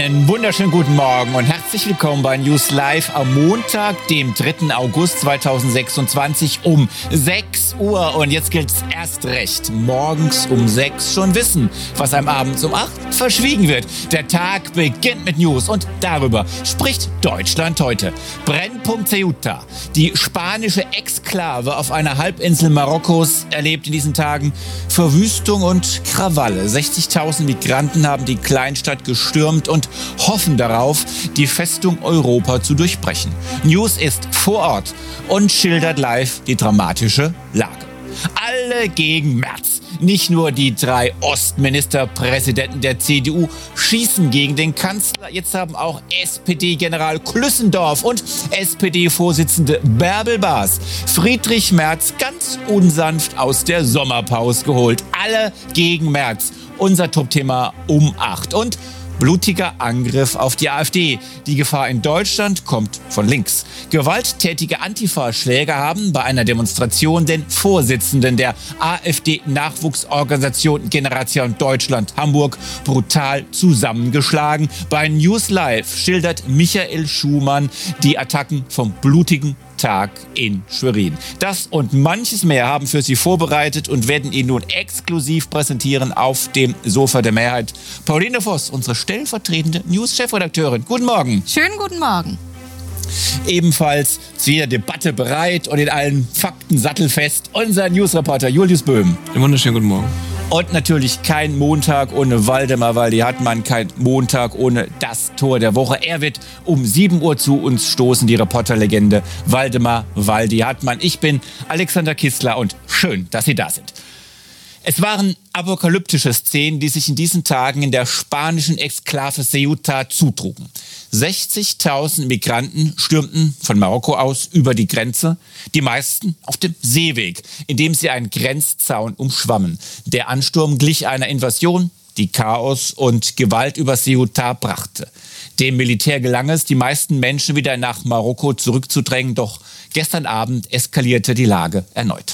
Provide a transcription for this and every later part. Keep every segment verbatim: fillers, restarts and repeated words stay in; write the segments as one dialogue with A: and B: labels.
A: Einen wunderschönen guten Morgen und herzlich willkommen bei News Live am Montag, dem dritten August zweitausendsechsundzwanzig um sechs Uhr. Und jetzt gilt's erst recht. Morgens um sechs schon wissen, was einem abends um acht verschwiegen wird. Der Tag beginnt mit News und darüber spricht Deutschland heute. Brennpunkt Ceuta. Die spanische Exklave auf einer Halbinsel Marokkos erlebt in diesen Tagen Verwüstung und Krawalle. sechzigtausend Migranten haben die Kleinstadt gestürmt und hoffen darauf, die Festung Europa zu durchbrechen. News ist vor Ort und schildert live die dramatische Lage. Alle gegen Merz. Nicht nur die drei Ostministerpräsidenten der C D U schießen gegen den Kanzler. Jetzt haben auch S P D-General Klüssendorf und S P D-Vorsitzende Bärbel Baas Friedrich Merz ganz unsanft aus der Sommerpause geholt. Alle gegen Merz. Unser Top-Thema um acht. Und blutiger Angriff auf die AfD. Die Gefahr in Deutschland kommt von links. Gewalttätige Antifa-Schläger haben bei einer Demonstration den Vorsitzenden der AfD-Nachwuchsorganisation Generation Deutschland Hamburg brutal zusammengeschlagen. Bei News Live schildert Michael Schumann die Attacken vom blutigen Tag in Schwerin. Das und manches mehr haben für Sie vorbereitet und werden Ihnen nun exklusiv präsentieren auf dem Sofa der Mehrheit. Pauline Voss, unsere stellvertretende News-Chefredakteurin. Guten Morgen.
B: Schönen guten Morgen.
A: Ebenfalls zu jeder Debatte bereit und in allen Fakten sattelfest unser Newsreporter Julius Böhm.
C: Einen wunderschönen guten Morgen.
A: Und natürlich kein Montag ohne Waldemar Waldi-Hartmann, kein Montag ohne das Tor der Woche. Er wird um sieben Uhr zu uns stoßen, die Reporterlegende Waldemar Waldi-Hartmann. Ich bin Alexander Kistler und schön, dass Sie da sind. Es waren apokalyptische Szenen, die sich in diesen Tagen in der spanischen Exklave Ceuta zutrugen. sechzigtausend Migranten stürmten von Marokko aus über die Grenze, die meisten auf dem Seeweg, indem sie einen Grenzzaun umschwammen. Der Ansturm glich einer Invasion, die Chaos und Gewalt über Ceuta brachte. Dem Militär gelang es, die meisten Menschen wieder nach Marokko zurückzudrängen, doch gestern Abend eskalierte die Lage erneut.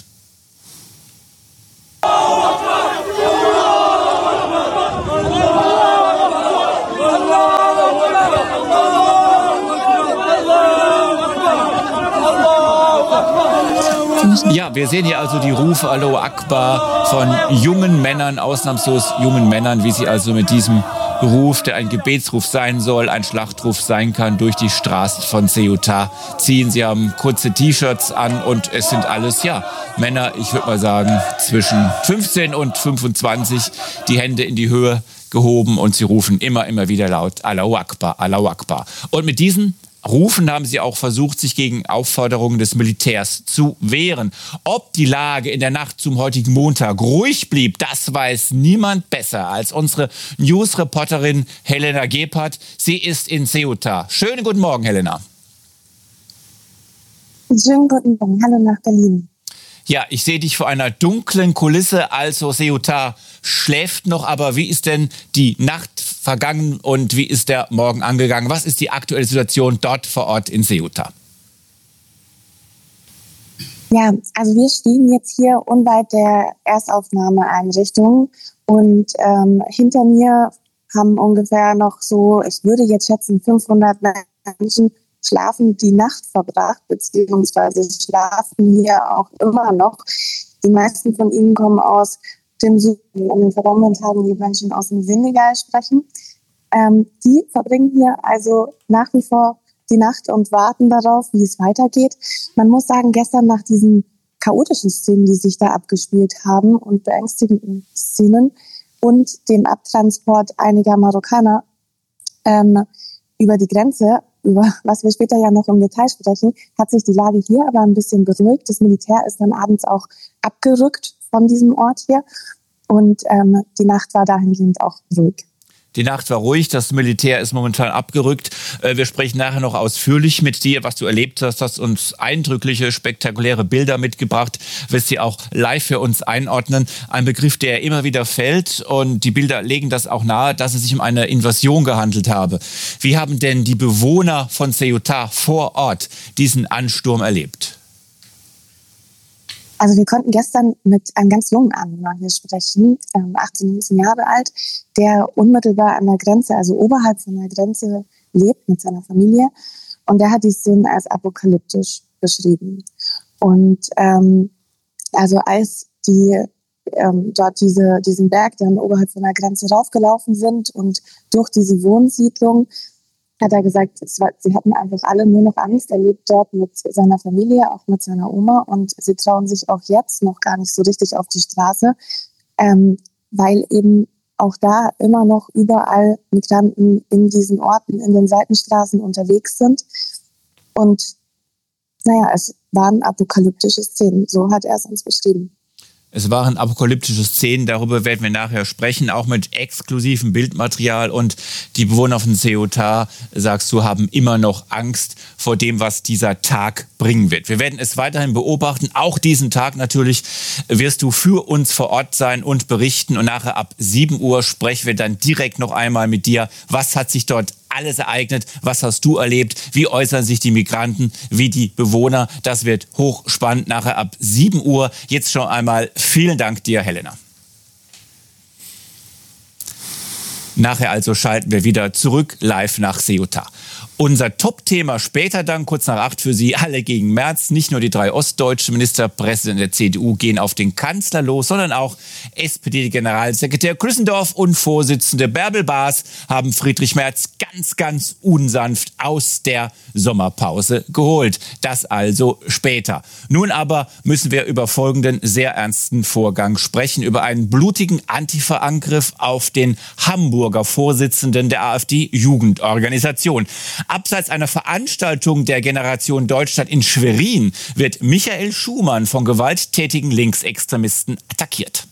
A: Ja, wir sehen hier also die Rufe Allahu Akbar von jungen Männern, ausnahmslos jungen Männern, wie sie also mit diesem Ruf, der ein Gebetsruf sein soll, ein Schlachtruf sein kann, durch die Straßen von Ceuta ziehen. Sie haben kurze T-Shirts an und es sind alles, ja, Männer, ich würde mal sagen, zwischen fünfzehn und fünfundzwanzig, die Hände in die Höhe gehoben und sie rufen immer, immer wieder laut Allahu Akbar, Allahu Akbar. Und mit diesen Rufen haben sie auch versucht, sich gegen Aufforderungen des Militärs zu wehren. Ob die Lage in der Nacht zum heutigen Montag ruhig blieb, das weiß niemand besser als unsere News-Reporterin Helena Gebhardt. Sie ist in Ceuta. Schönen guten Morgen, Helena.
D: Schönen guten Morgen. Hallo nach Berlin.
A: Ja, ich sehe dich vor einer dunklen Kulisse, also Ceuta schläft noch, aber wie ist denn die Nacht vergangen und wie ist der Morgen angegangen? Was ist die aktuelle Situation dort vor Ort in Ceuta?
D: Ja, also wir stehen jetzt hier unweit der Erstaufnahmeeinrichtung und ähm, hinter mir haben ungefähr noch so, ich würde jetzt schätzen, fünfhundert Menschen schlafen die Nacht verbracht, beziehungsweise schlafen hier auch immer noch. Die meisten von ihnen kommen aus dem Süden. In den vergangenen Tagen die Menschen aus dem Senegal sprechen. Ähm, die verbringen hier also nach wie vor die Nacht und warten darauf, wie es weitergeht. Man muss sagen, gestern nach diesen chaotischen Szenen, die sich da abgespielt haben und beängstigenden Szenen und dem Abtransport einiger Marokkaner ähm, über die Grenze, über was wir später ja noch im Detail sprechen, hat sich die Lage hier aber ein bisschen beruhigt. Das Militär ist dann abends auch abgerückt von diesem Ort hier und ähm, die Nacht war dahingehend auch ruhig.
A: Die Nacht war ruhig, das Militär ist momentan abgerückt. Wir sprechen nachher noch ausführlich mit dir, was du erlebt hast. Du hast uns eindrückliche, spektakuläre Bilder mitgebracht, wirst sie auch live für uns einordnen. Ein Begriff, der immer wieder fällt und die Bilder legen das auch nahe, dass es sich um eine Invasion gehandelt habe. Wie haben denn die Bewohner von Ceuta vor Ort diesen Ansturm erlebt?
D: Also wir konnten gestern mit einem ganz jungen Anwohner hier sprechen, achtzehn, neunzehn Jahre alt, der unmittelbar an der Grenze, also oberhalb von der Grenze lebt mit seiner Familie. Und der hat die Szenen als apokalyptisch beschrieben. Und ähm, also als die ähm, dort diese diesen Berg dann oberhalb von der Grenze raufgelaufen sind und durch diese Wohnsiedlung, hat er gesagt, es war, sie hatten einfach alle nur noch Angst. Er lebt dort mit seiner Familie, auch mit seiner Oma. Und sie trauen sich auch jetzt noch gar nicht so richtig auf die Straße, ähm, weil eben auch da immer noch überall Migranten in diesen Orten, in den Seitenstraßen unterwegs sind. Und naja, es waren apokalyptische Szenen. So hat er es uns beschrieben.
A: Es waren apokalyptische Szenen, darüber werden wir nachher sprechen, auch mit exklusivem Bildmaterial. Und die Bewohner von Ceuta, sagst du, haben immer noch Angst vor dem, was dieser Tag bringen wird. Wir werden es weiterhin beobachten. Auch diesen Tag natürlich wirst du für uns vor Ort sein und berichten. Und nachher ab sieben Uhr sprechen wir dann direkt noch einmal mit dir. Was hat sich dort alles ereignet? Was hast du erlebt? Wie äußern sich die Migranten, wie die Bewohner? Das wird hochspannend nachher ab sieben Uhr. Jetzt schon einmal vielen Dank dir, Helena. Nachher also schalten wir wieder zurück live nach Ceuta. Unser Top-Thema später dann, kurz nach acht für Sie, alle gegen Merz. Nicht nur die drei ostdeutschen Ministerpräsidenten der C D U gehen auf den Kanzler los, sondern auch S P D-Generalsekretär Grüssendorf und Vorsitzende Bärbel Baas haben Friedrich Merz ganz, ganz unsanft aus der Sommerpause geholt. Das also später. Nun aber müssen wir über folgenden sehr ernsten Vorgang sprechen, über einen blutigen Antifa-Angriff auf den Hamburger Vorsitzenden der AfD-Jugendorganisation. Abseits einer Veranstaltung der Generation Deutschland in Schwerin wird Michael Schumann von gewalttätigen Linksextremisten attackiert.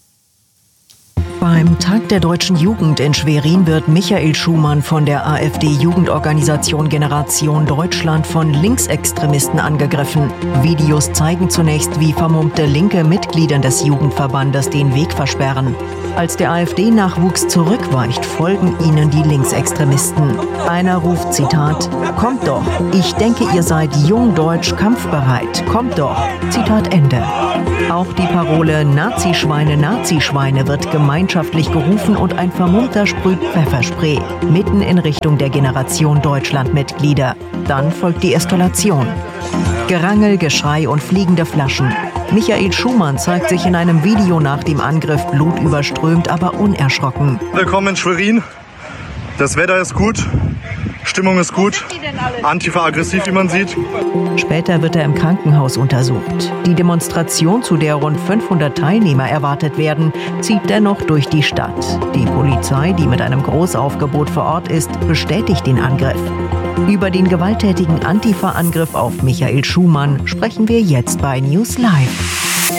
B: Beim Tag der deutschen Jugend in Schwerin wird Michael Schumann von der AfD-Jugendorganisation Generation Deutschland von Linksextremisten angegriffen. Videos zeigen zunächst, wie vermummte linke Mitglieder des Jugendverbandes den Weg versperren. Als der AfD-Nachwuchs zurückweicht, folgen ihnen die Linksextremisten. Einer ruft, Zitat, "Kommt doch, ich denke, ihr seid jung, deutsch, kampfbereit. Kommt doch." Zitat Ende. Auch die Parole "Nazischweine, Nazischweine" wird gemeinschaftlich gerufen und ein Vermummter sprüht Pfefferspray mitten in Richtung der Generation Deutschland-Mitglieder. Dann folgt die Eskalation. Gerangel, Geschrei und fliegende Flaschen. Michael Schumann zeigt sich in einem Video nach dem Angriff blutüberströmt, aber unerschrocken.
C: Willkommen in Schwerin. Das Wetter ist gut, Stimmung ist gut, Antifa aggressiv, wie man sieht.
B: Später wird er im Krankenhaus untersucht. Die Demonstration, zu der rund fünfhundert Teilnehmer erwartet werden, zieht dennoch durch die Stadt. Die Polizei, die mit einem Großaufgebot vor Ort ist, bestätigt den Angriff. Über den gewalttätigen Antifa-Angriff auf Michael Schumann sprechen wir jetzt bei News Live.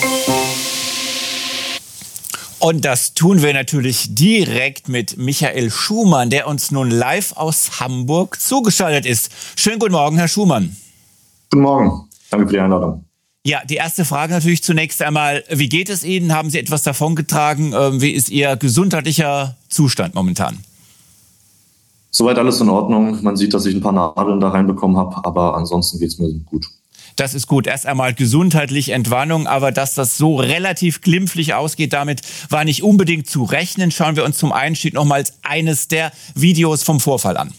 A: Und das tun wir natürlich direkt mit Michael Schumann, der uns nun live aus Hamburg zugeschaltet ist. Schönen guten Morgen, Herr Schumann.
E: Guten Morgen. Danke für die Einladung.
A: Ja, die erste Frage natürlich zunächst einmal, wie geht es Ihnen? Haben Sie etwas davongetragen? Wie ist Ihr gesundheitlicher Zustand momentan?
E: Soweit alles in Ordnung. Man sieht, dass ich ein paar Nadeln da reinbekommen habe, aber ansonsten geht es mir gut.
A: Das ist gut. Erst einmal gesundheitlich Entwarnung, aber dass das so relativ glimpflich ausgeht, damit war nicht unbedingt zu rechnen. Schauen wir uns zum Einstieg nochmals eines der Videos vom Vorfall an.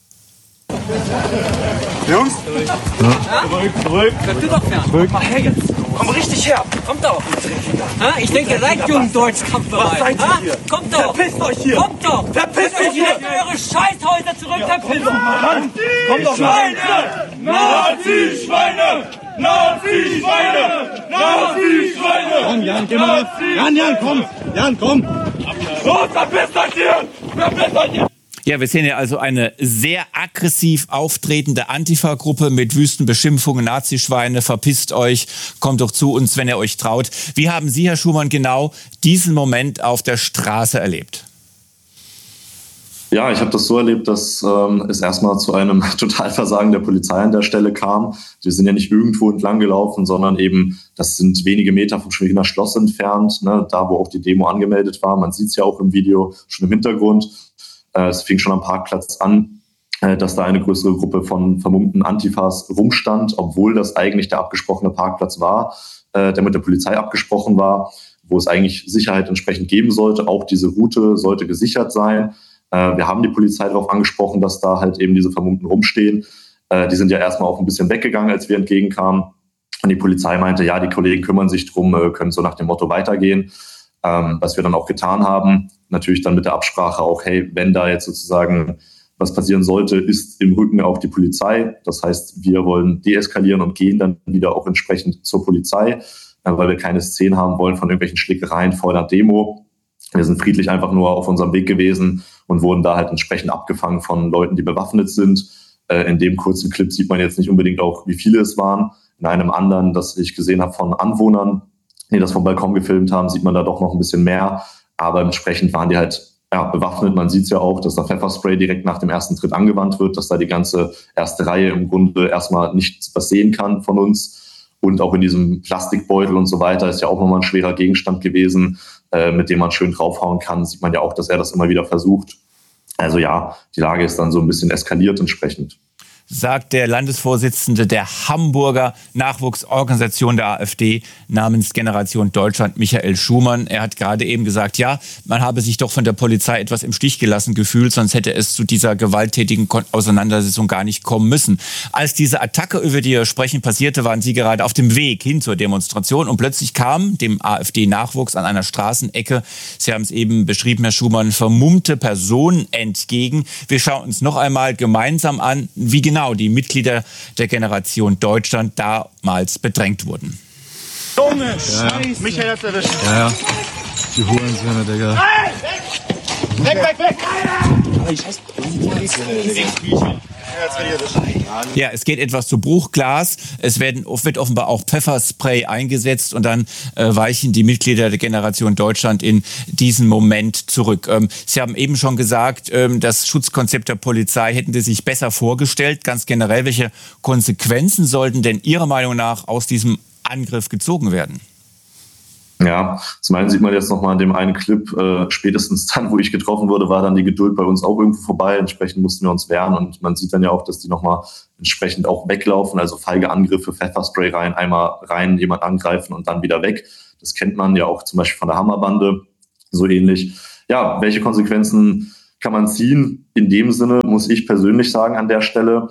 C: Jungs?
F: Ja? Zurück, zurück. Könnt ihr doch fern. Zurück. Mal her jetzt. Komm richtig her. Kommt doch. Ha? Ich denke, seid Jugenddeutsch kampfbereit.
C: Was seid ihr hier?
F: Kommt doch.
C: Verpisst euch hier.
F: Kommt doch.
C: Verpisst euch hier.
F: Eure Scheißhäuser zurück,
C: ja,
F: verpisst.
C: Kommt doch. Schweine! Nazi-Schweine! Nazi-Schweine! Nazi-Schweine! Komm, Jan, geh mal. Jan, Jan, komm. Jan, komm. Los, verpisst euch hier. Verpisst euch hier.
A: Ja, wir sehen ja also eine sehr aggressiv auftretende Antifa-Gruppe mit wüsten Beschimpfungen, Nazischweine, verpisst euch, kommt doch zu uns, wenn ihr euch traut. Wie haben Sie, Herr Schumann, genau diesen Moment auf der Straße erlebt?
E: Ja, ich habe das so erlebt, dass ähm, es erstmal zu einem Totalversagen der Polizei an der Stelle kam. Wir sind ja nicht irgendwo entlang gelaufen, sondern eben, das sind wenige Meter vom Schweriner Schloss entfernt, ne, da wo auch die Demo angemeldet war. Man sieht es ja auch im Video schon im Hintergrund. Es fing schon am Parkplatz an, dass da eine größere Gruppe von vermummten Antifas rumstand, obwohl das eigentlich der abgesprochene Parkplatz war. äh, der mit der Polizei abgesprochen war, wo es eigentlich Sicherheit entsprechend geben sollte. Auch diese Route sollte gesichert sein. Äh, wir haben die Polizei darauf angesprochen, dass da halt eben diese Vermummten rumstehen. Äh, die sind ja erstmal auch ein bisschen weggegangen, als wir entgegenkamen. Und die Polizei meinte, ja, die Kollegen kümmern sich drum, äh, können so nach dem Motto weitergehen. Ähm, was wir dann auch getan haben. Natürlich dann mit der Absprache auch, hey, wenn da jetzt sozusagen was passieren sollte, ist im Rücken auch die Polizei. Das heißt, wir wollen deeskalieren und gehen dann wieder auch entsprechend zur Polizei, weil wir keine Szenen haben wollen von irgendwelchen Schlägereien vor einer Demo. Wir sind friedlich einfach nur auf unserem Weg gewesen und wurden da halt entsprechend abgefangen von Leuten, die bewaffnet sind. In dem kurzen Clip sieht man jetzt nicht unbedingt auch, wie viele es waren. In einem anderen, das ich gesehen habe von Anwohnern, die das vom Balkon gefilmt haben, sieht man da doch noch ein bisschen mehr. Aber entsprechend waren die halt ja, bewaffnet. Man sieht es ja auch, dass da Pfefferspray direkt nach dem ersten Tritt angewandt wird, dass da die ganze erste Reihe im Grunde erstmal nichts was sehen kann von uns. Und auch in diesem Plastikbeutel und so weiter ist ja auch nochmal ein schwerer Gegenstand gewesen, äh, mit dem man schön draufhauen kann. Sieht man ja auch, dass er das immer wieder versucht. Also ja, die Lage ist dann so ein bisschen eskaliert entsprechend.
A: Sagt der Landesvorsitzende der Hamburger Nachwuchsorganisation der AfD namens Generation Deutschland, Michael Schumann. Er hat gerade eben gesagt, ja, man habe sich doch von der Polizei etwas im Stich gelassen gefühlt, sonst hätte es zu dieser gewalttätigen Auseinandersetzung gar nicht kommen müssen. Als diese Attacke, über die wir sprechen, passierte, waren Sie gerade auf dem Weg hin zur Demonstration und plötzlich kam dem AfD-Nachwuchs an einer Straßenecke, Sie haben es eben beschrieben, Herr Schumann, vermummte Personen entgegen. Wir schauen uns noch einmal gemeinsam an, wie genau die Mitglieder der Generation Deutschland damals bedrängt wurden.
C: Junge,
G: ja,
C: Scheiße. Michael hat's erwischt.
G: Ja, ja. Die Hurensöhne, Digga.
C: Hey! Weg, weg, weg!
A: Ja, es geht etwas zu Bruchglas. Es werden, wird offenbar auch Pfefferspray eingesetzt und dann äh, weichen die Mitglieder der Generation Deutschland in diesen Moment zurück. Ähm, Sie haben eben schon gesagt, ähm, das Schutzkonzept der Polizei hätten Sie sich besser vorgestellt. Ganz generell, welche Konsequenzen sollten denn Ihrer Meinung nach aus diesem Angriff gezogen werden?
E: Ja, zum einen sieht man jetzt nochmal in dem einen Clip, äh, spätestens dann, wo ich getroffen wurde, war dann die Geduld bei uns auch irgendwo vorbei. Entsprechend mussten wir uns wehren und man sieht dann ja auch, dass die nochmal entsprechend auch weglaufen. Also feige Angriffe, Pfefferspray rein, einmal rein, jemand angreifen und dann wieder weg. Das kennt man ja auch zum Beispiel von der Hammerbande, so ähnlich. Ja, welche Konsequenzen kann man ziehen? In dem Sinne muss ich persönlich sagen an der Stelle,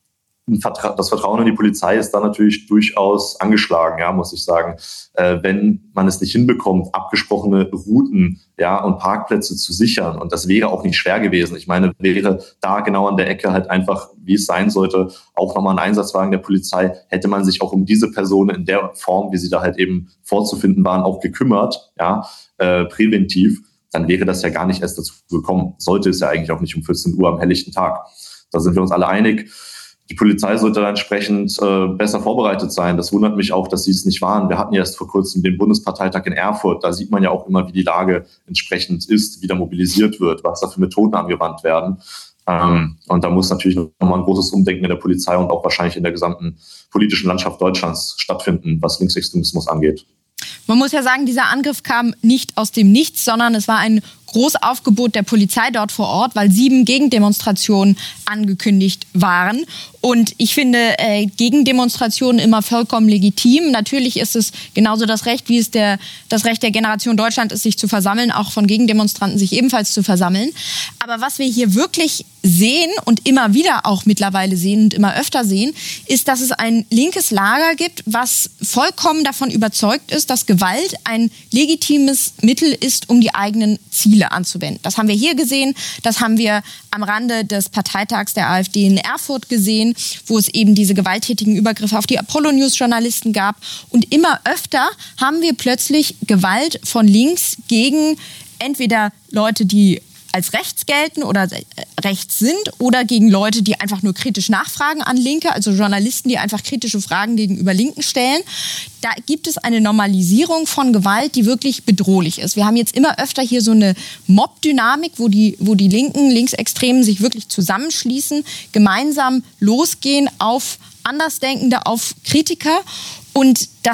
E: das Vertrauen in die Polizei ist da natürlich durchaus angeschlagen, ja, muss ich sagen. Äh, wenn man es nicht hinbekommt, abgesprochene Routen, ja, und Parkplätze zu sichern, und das wäre auch nicht schwer gewesen. Ich meine, wäre da genau an der Ecke halt einfach, wie es sein sollte, auch nochmal ein Einsatzwagen der Polizei, hätte man sich auch um diese Personen in der Form, wie sie da halt eben vorzufinden waren, auch gekümmert, ja, äh, präventiv, dann wäre das ja gar nicht erst dazu gekommen. Sollte es ja eigentlich auch nicht um vierzehn Uhr am helllichten Tag. Da sind wir uns alle einig. Die Polizei sollte da entsprechend äh, besser vorbereitet sein. Das wundert mich auch, dass sie es nicht waren. Wir hatten ja erst vor kurzem den Bundesparteitag in Erfurt. Da sieht man ja auch immer, wie die Lage entsprechend ist, wie da mobilisiert wird, was da für Methoden angewandt werden. Ähm, und da muss natürlich nochmal ein großes Umdenken in der Polizei und auch wahrscheinlich in der gesamten politischen Landschaft Deutschlands stattfinden, was Linksextremismus angeht.
H: Man muss ja sagen, dieser Angriff kam nicht aus dem Nichts, sondern es war ein Großaufgebot der Polizei dort vor Ort, weil sieben Gegendemonstrationen angekündigt waren. Und ich finde äh, Gegendemonstrationen immer vollkommen legitim. Natürlich ist es genauso das Recht, wie es der, das Recht der Generation Deutschland ist, sich zu versammeln, auch von Gegendemonstranten sich ebenfalls zu versammeln. Aber was wir hier wirklich sehen und immer wieder auch mittlerweile sehen und immer öfter sehen, ist, dass es ein linkes Lager gibt, was vollkommen davon überzeugt ist, dass Gewalt ein legitimes Mittel ist, um die eigenen Ziele anzuwenden. Das haben wir hier gesehen, das haben wir am Rande des Parteitags der AfD in Erfurt gesehen, wo es eben diese gewalttätigen Übergriffe auf die Apollo-News-Journalisten gab. Und immer öfter haben wir plötzlich Gewalt von links gegen entweder Leute, die als rechts gelten oder rechts sind oder gegen Leute, die einfach nur kritisch nachfragen an Linke, also Journalisten, die einfach kritische Fragen gegenüber Linken stellen. Da gibt es eine Normalisierung von Gewalt, die wirklich bedrohlich ist. Wir haben jetzt immer öfter hier so eine Mob-Dynamik, wo die, wo die Linken, Linksextremen sich wirklich zusammenschließen, gemeinsam losgehen auf Andersdenkende, auf Kritiker. Und das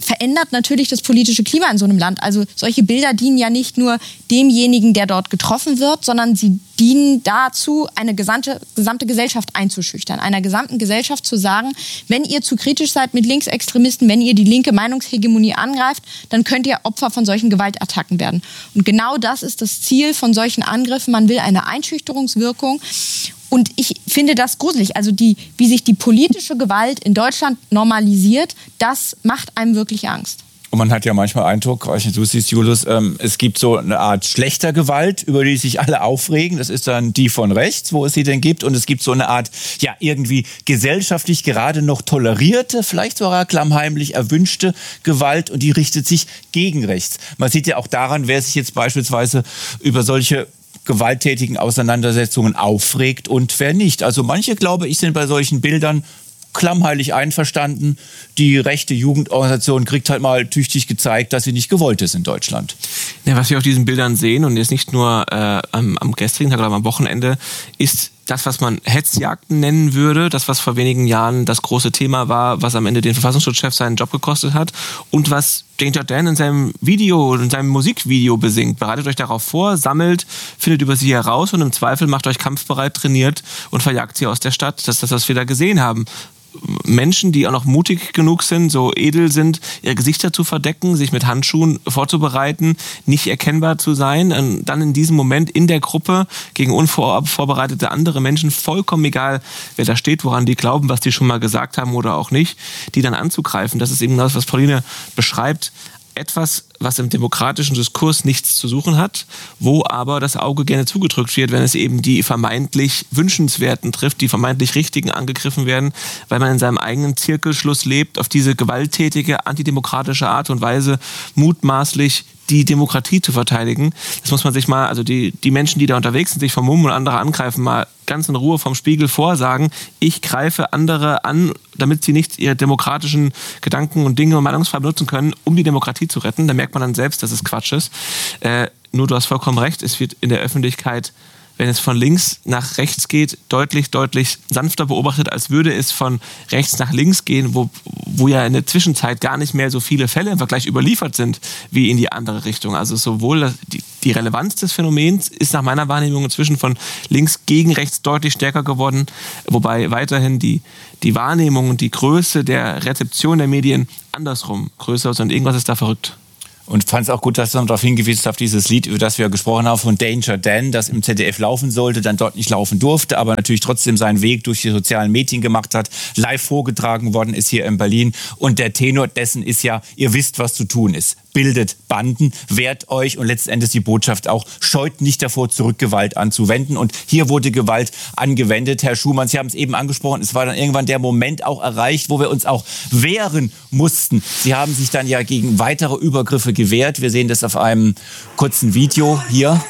H: verändert natürlich das politische Klima in so einem Land. Also solche Bilder dienen ja nicht nur demjenigen, der dort getroffen wird, sondern sie dienen dazu, eine gesamte, gesamte Gesellschaft einzuschüchtern. Einer gesamten Gesellschaft zu sagen, wenn ihr zu kritisch seid mit Linksextremisten, wenn ihr die linke Meinungshegemonie angreift, dann könnt ihr Opfer von solchen Gewaltattacken werden. Und genau das ist das Ziel von solchen Angriffen. Man will eine Einschüchterungswirkung. Und ich finde das gruselig. Also die, wie sich die politische Gewalt in Deutschland normalisiert, das macht einem wirklich Angst.
A: Und man hat ja manchmal Eindruck, weiß nicht, du siehst, Julius, ähm, es gibt so eine Art schlechter Gewalt, über die sich alle aufregen. Das ist dann die von rechts, wo es sie denn gibt. Und es gibt so eine Art, ja, irgendwie gesellschaftlich gerade noch tolerierte, vielleicht sogar klammheimlich erwünschte Gewalt. Und die richtet sich gegen rechts. Man sieht ja auch daran, wer sich jetzt beispielsweise über solche gewalttätigen Auseinandersetzungen aufregt und wer nicht. Also manche, glaube ich, sind bei solchen Bildern klammheilig einverstanden. Die rechte Jugendorganisation kriegt halt mal tüchtig gezeigt, dass sie nicht gewollt ist in Deutschland.
I: Ja, was wir auf diesen Bildern sehen, und jetzt nicht nur äh, am, am gestrigen Tag oder am Wochenende, ist das, was man Hetzjagden nennen würde, das, was vor wenigen Jahren das große Thema war, was am Ende den Verfassungsschutzchef seinen Job gekostet hat und was Danger Dan in seinem Video, in seinem Musikvideo besingt. Bereitet euch darauf vor, sammelt, findet über sie heraus und im Zweifel macht euch kampfbereit, trainiert und verjagt sie aus der Stadt. Das ist das, was wir da gesehen haben. Menschen, die auch noch mutig genug sind, so edel sind, ihre Gesichter zu verdecken, sich mit Handschuhen vorzubereiten, nicht erkennbar zu sein, und dann in diesem Moment in der Gruppe gegen unvorbereitete andere Menschen, vollkommen egal, wer da steht, woran die glauben, was die schon mal gesagt haben oder auch nicht, die dann anzugreifen. Das ist eben das, was Pauline beschreibt. Etwas, was im demokratischen Diskurs nichts zu suchen hat, wo aber das Auge gerne zugedrückt wird, wenn es eben die vermeintlich Wünschenswerten trifft, die vermeintlich Richtigen angegriffen werden, weil man in seinem eigenen Zirkelschluss lebt, auf diese gewalttätige, antidemokratische Art und Weise mutmaßlich die Demokratie zu verteidigen. Das muss man sich mal, also die, die Menschen, die da unterwegs sind, sich vermummen und andere angreifen, mal ganz in Ruhe vom Spiegel vorsagen, ich greife andere an, damit sie nicht ihre demokratischen Gedanken und Dinge und Meinungsfreiheit benutzen können, um die Demokratie zu retten. Da merkt man dann selbst, dass es Quatsch ist. Äh, nur du hast vollkommen recht, es wird in der Öffentlichkeit, wenn es von links nach rechts geht, deutlich, deutlich sanfter beobachtet, als würde es von rechts nach links gehen, wo, wo ja in der Zwischenzeit gar nicht mehr so viele Fälle im Vergleich überliefert sind, wie in die andere Richtung. Also sowohl die, die Relevanz des Phänomens ist nach meiner Wahrnehmung inzwischen von links gegen rechts deutlich stärker geworden, wobei weiterhin die, die Wahrnehmung und die Größe der Rezeption der Medien andersrum größer ist und irgendwas ist da verrückt.
A: Und fand es auch gut, dass du noch darauf hingewiesen hast, auf dieses Lied, über das wir gesprochen haben, von Danger Dan, das im Z D F laufen sollte, dann dort nicht laufen durfte, aber natürlich trotzdem seinen Weg durch die sozialen Medien gemacht hat, live vorgetragen worden ist hier in Berlin. Und der Tenor dessen ist ja, ihr wisst, was zu tun ist. Bildet Banden, wehrt euch und letztendlich die Botschaft auch, scheut nicht davor, zurück Gewalt anzuwenden. Und hier wurde Gewalt angewendet. Herr Schumann, Sie haben es eben angesprochen, es war dann irgendwann der Moment auch erreicht, wo wir uns auch wehren mussten. Sie haben sich dann ja gegen weitere Übergriffe gewehrt. Wir sehen das auf einem kurzen Video hier.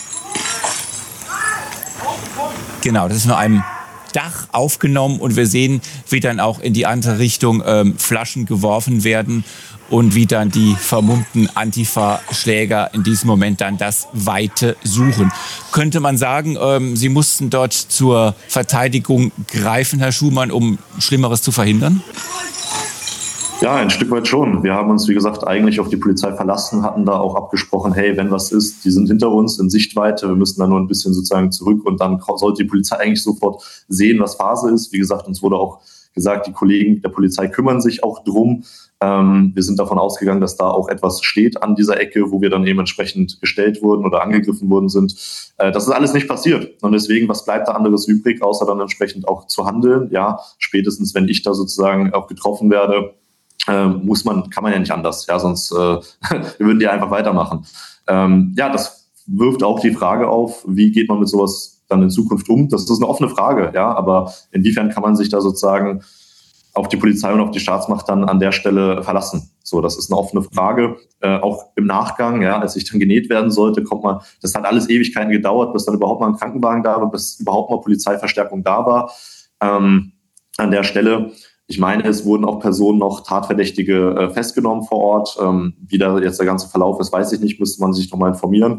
A: Genau, das ist nur einem Dach aufgenommen und wir sehen, wie dann auch in die andere Richtung ähm, Flaschen geworfen werden und wie dann die vermummten Antifa-Schläger in diesem Moment dann das Weite suchen. Könnte man sagen, ähm, Sie mussten dort zur Verteidigung greifen, Herr Schumann, um Schlimmeres zu verhindern?
E: Ja, ein Stück weit schon. Wir haben uns, wie gesagt, eigentlich auf die Polizei verlassen, hatten da auch abgesprochen, hey, wenn was ist, die sind hinter uns in Sichtweite, wir müssen da nur ein bisschen sozusagen zurück und dann sollte die Polizei eigentlich sofort sehen, was Phase ist. Wie gesagt, uns wurde auch gesagt, die Kollegen der Polizei kümmern sich auch drum. Ähm, wir sind davon ausgegangen, dass da auch etwas steht an dieser Ecke, wo wir dann eben entsprechend gestellt wurden oder angegriffen worden sind. Äh, das ist alles nicht passiert. Und deswegen, was bleibt da anderes übrig, außer dann entsprechend auch zu handeln? Ja, spätestens, wenn ich da sozusagen auch getroffen werde, äh, muss man, kann man ja nicht anders. Ja, sonst äh, wir würden die einfach weitermachen. Ähm, ja, das wirft auch die Frage auf, wie geht man mit sowas dann in Zukunft um? Das ist eine offene Frage, ja, aber inwiefern kann man sich da sozusagen auf die Polizei und auf die Staatsmacht dann an der Stelle verlassen? So, das ist eine offene Frage. Äh, auch im Nachgang, ja, als ich dann genäht werden sollte, kommt man, das hat alles Ewigkeiten gedauert, bis dann überhaupt mal ein Krankenwagen da war, bis überhaupt mal Polizeiverstärkung da war. Ähm, an der Stelle, ich meine, es wurden auch Personen noch Tatverdächtige äh, festgenommen vor Ort. Ähm, wie da jetzt der ganze Verlauf ist, weiß ich nicht, müsste man sich nochmal informieren.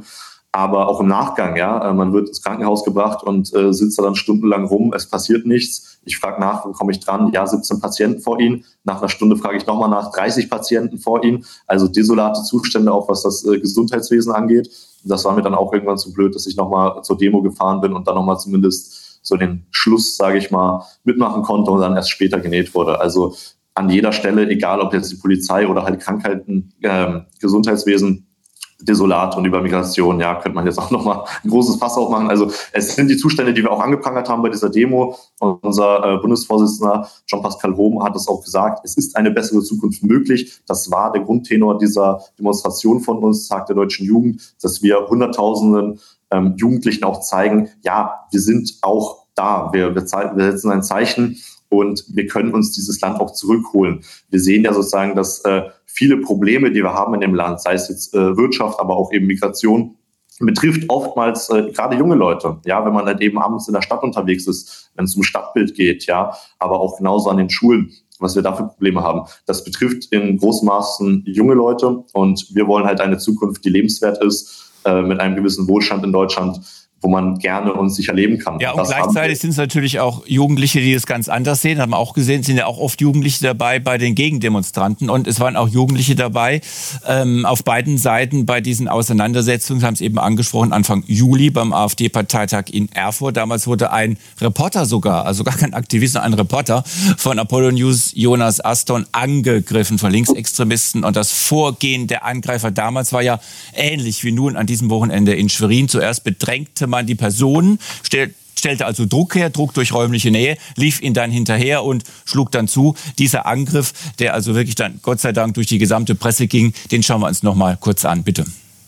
E: Aber auch im Nachgang, ja, man wird ins Krankenhaus gebracht und äh, sitzt da dann stundenlang rum, es passiert nichts. Ich frage nach, wann komme ich dran? Ja, siebzehn Patienten vor Ihnen. Nach einer Stunde frage ich nochmal nach, dreißig Patienten vor Ihnen. Also desolate Zustände, auch was das äh, Gesundheitswesen angeht. Das war mir dann auch irgendwann zu blöd, dass ich nochmal zur Demo gefahren bin und dann nochmal zumindest so den Schluss, sage ich mal, mitmachen konnte und dann erst später genäht wurde. Also an jeder Stelle, egal ob jetzt die Polizei oder halt Krankheiten, äh, Gesundheitswesen, desolat, und über Migration, ja, könnte man jetzt auch nochmal ein großes Fass aufmachen. Also es sind die Zustände, die wir auch angeprangert haben bei dieser Demo. Und unser äh, Bundesvorsitzender Jean-Pascal Hohm hat es auch gesagt, es ist eine bessere Zukunft möglich. Das war der Grundtenor dieser Demonstration von uns, Tag der deutschen Jugend, dass wir Hunderttausenden ähm, Jugendlichen auch zeigen, ja, wir sind auch da, wir, wir, ze- wir setzen ein Zeichen und wir können uns dieses Land auch zurückholen. Wir sehen ja sozusagen, dass äh, viele Probleme, die wir haben in dem Land, sei es jetzt äh, Wirtschaft, aber auch eben Migration, betrifft oftmals äh, gerade junge Leute. Ja, wenn man halt eben abends in der Stadt unterwegs ist, wenn es um Stadtbild geht, ja, aber auch genauso an den Schulen, was wir da für Probleme haben. Das betrifft in großem Maßen junge Leute und wir wollen halt eine Zukunft, die lebenswert ist, äh, mit einem gewissen Wohlstand in Deutschland, wo man gerne und sicher leben kann.
A: Ja, und
E: das
A: gleichzeitig sind es natürlich auch Jugendliche, die das ganz anders sehen. Haben wir auch gesehen, sind ja auch oft Jugendliche dabei bei den Gegendemonstranten. Und es waren auch Jugendliche dabei ähm, auf beiden Seiten bei diesen Auseinandersetzungen. Haben es eben angesprochen, Anfang Juli beim AfD-Parteitag in Erfurt. Damals wurde ein Reporter sogar, also gar kein Aktivist, sondern ein Reporter von Apollo News, Jonas Aston, angegriffen von Linksextremisten. Und das Vorgehen der Angreifer damals war ja ähnlich wie nun an diesem Wochenende in Schwerin. Zuerst bedrängte man die Person, stellt, stellte also Druck her, Druck durch räumliche Nähe, lief ihn dann hinterher und schlug dann zu. Dieser Angriff, der also wirklich dann Gott sei Dank durch die gesamte Presse ging, den schauen wir uns noch mal kurz an, bitte.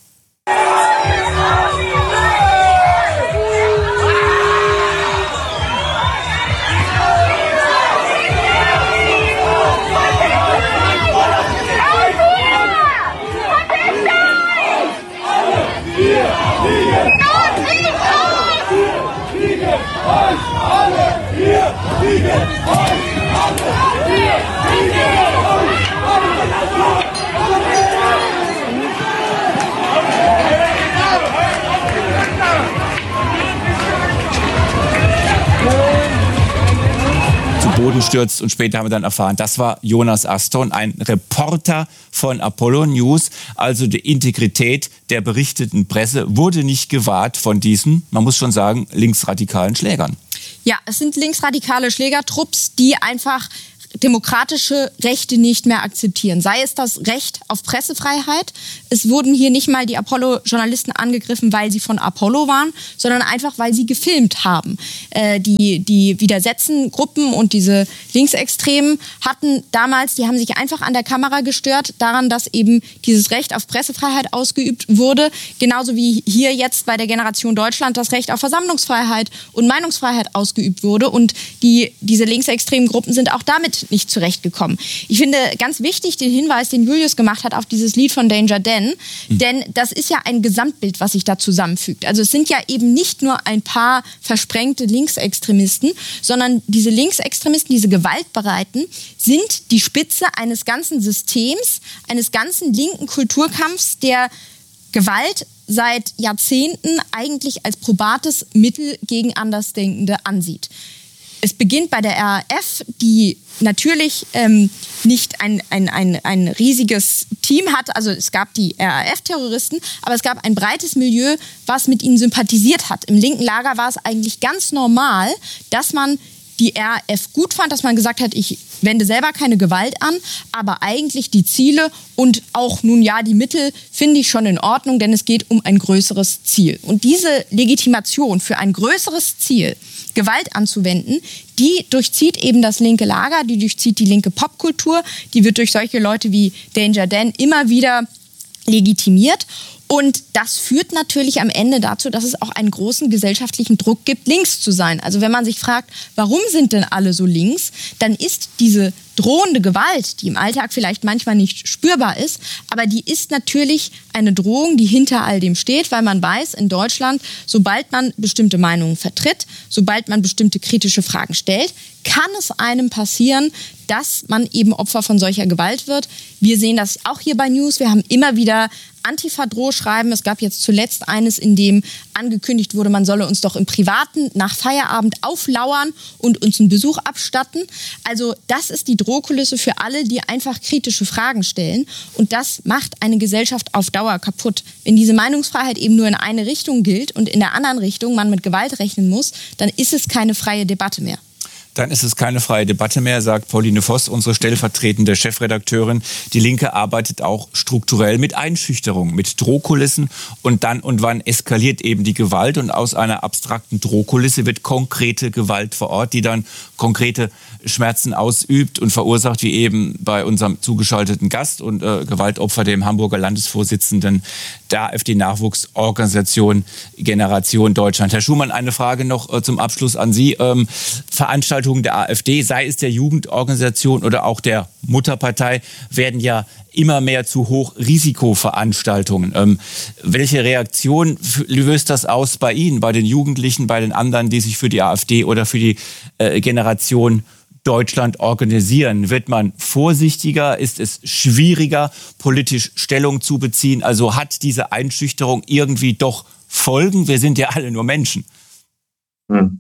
A: Zu Boden stürzt und später haben wir dann erfahren, das war Jonas Aston, ein Reporter von Apollo News. Also die Integrität der berichteten Presse wurde nicht gewahrt von diesen, man muss schon sagen, linksradikalen Schlägern.
H: Ja, es sind linksradikale Schlägertrupps, die einfach demokratische Rechte nicht mehr akzeptieren. Sei es das Recht auf Pressefreiheit. Es wurden hier nicht mal die Apollo-Journalisten angegriffen, weil sie von Apollo waren, sondern einfach, weil sie gefilmt haben. Äh, die, die Widersetzen-Gruppen und diese Linksextremen hatten damals, die haben sich einfach an der Kamera gestört, daran, dass eben dieses Recht auf Pressefreiheit ausgeübt wurde. Genauso wie hier jetzt bei der Generation Deutschland das Recht auf Versammlungsfreiheit und Meinungsfreiheit ausgeübt wurde. Und die, diese linksextremen Gruppen sind auch damit nicht zurechtgekommen. Ich finde ganz wichtig den Hinweis, den Julius gemacht hat auf dieses Lied von Danger Dan, mhm. denn das ist ja ein Gesamtbild, was sich da zusammenfügt. Also es sind ja eben nicht nur ein paar versprengte Linksextremisten, sondern diese Linksextremisten, diese Gewaltbereiten, sind die Spitze eines ganzen Systems, eines ganzen linken Kulturkampfs, der Gewalt seit Jahrzehnten eigentlich als probates Mittel gegen Andersdenkende ansieht. Es beginnt bei der R A F, die natürlich ähm, nicht ein, ein, ein, ein riesiges Team hat. Also es gab die R A F-Terroristen, aber es gab ein breites Milieu, was mit ihnen sympathisiert hat. Im linken Lager war es eigentlich ganz normal, dass man die R A F gut fand, dass man gesagt hat, ich wende selber keine Gewalt an, aber eigentlich die Ziele und auch nun ja die Mittel finde ich schon in Ordnung, denn es geht um ein größeres Ziel. Und diese Legitimation für ein größeres Ziel, Gewalt anzuwenden, die durchzieht eben das linke Lager, die durchzieht die linke Popkultur, die wird durch solche Leute wie Danger Dan immer wieder legitimiert. Und das führt natürlich am Ende dazu, dass es auch einen großen gesellschaftlichen Druck gibt, links zu sein. Also wenn man sich fragt, warum sind denn alle so links, dann ist diese drohende Gewalt, die im Alltag vielleicht manchmal nicht spürbar ist, aber die ist natürlich eine Drohung, die hinter all dem steht, weil man weiß, in Deutschland, sobald man bestimmte Meinungen vertritt, sobald man bestimmte kritische Fragen stellt, kann es einem passieren, dass man eben Opfer von solcher Gewalt wird. Wir sehen das auch hier bei News. Wir haben immer wieder Antifa-Drohschreiben. Es gab jetzt zuletzt eines, in dem angekündigt wurde, man solle uns doch im Privaten nach Feierabend auflauern und uns einen Besuch abstatten. Also das ist die Drohkulisse für alle, die einfach kritische Fragen stellen. Und das macht eine Gesellschaft auf Dauer kaputt. Wenn diese Meinungsfreiheit eben nur in eine Richtung gilt und in der anderen Richtung man mit Gewalt rechnen muss, dann ist es keine freie Debatte mehr.
A: Dann ist es keine freie Debatte mehr, sagt Pauline Voss, unsere stellvertretende Chefredakteurin. Die Linke arbeitet auch strukturell mit Einschüchterung, mit Drohkulissen. Und dann und wann eskaliert eben die Gewalt. Und aus einer abstrakten Drohkulisse wird konkrete Gewalt vor Ort, die dann konkrete Schmerzen ausübt und verursacht, wie eben bei unserem zugeschalteten Gast und äh, Gewaltopfer, dem Hamburger Landesvorsitzenden der AfD-Nachwuchsorganisation Generation Deutschland. Herr Schumann, eine Frage noch äh, zum Abschluss an Sie. Ähm, Veranstaltungen der AfD, sei es der Jugendorganisation oder auch der Mutterpartei, werden ja immer mehr zu Hochrisikoveranstaltungen. Ähm, welche Reaktion löst das aus bei Ihnen, bei den Jugendlichen, bei den anderen, die sich für die AfD oder für die äh, Generation Deutschland organisieren? Wird man vorsichtiger? Ist es schwieriger, politisch Stellung zu beziehen? Also hat diese Einschüchterung irgendwie doch Folgen? Wir sind ja alle nur Menschen.
E: Hm.